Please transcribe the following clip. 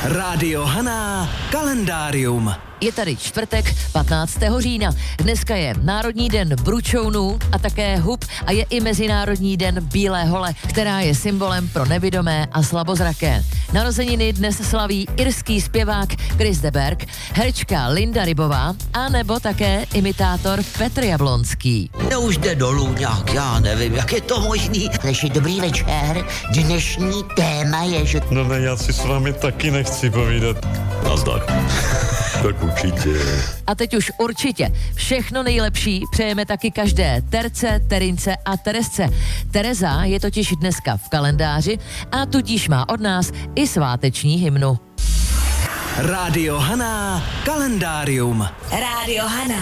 Rádio Haná kalendárium. Je tady čtvrtek, 15. října. Dneska je Národní den bručounů a také hub a je i Mezinárodní den bílé hole, která je symbolem pro nevidomé a slabozraké. Narozeniny dnes slaví irský zpěvák Chris de Burgh, herečka Linda Rybová a nebo také imitátor Petr Jablonský. No už jde dolů nějak, já nevím, jak je to možný. Leši, dobrý večer, dnešní téma je, že... No ne, já si s vámi taky nechci povídat. Nazdar. Tak určitě. A teď už určitě všechno nejlepší přejeme taky každé Terce, Terince a Teresce. Tereza je totiž dneska v kalendáři a tudíž má od nás i sváteční hymnu. Rádio Haná kalendárium. Rádio Haná.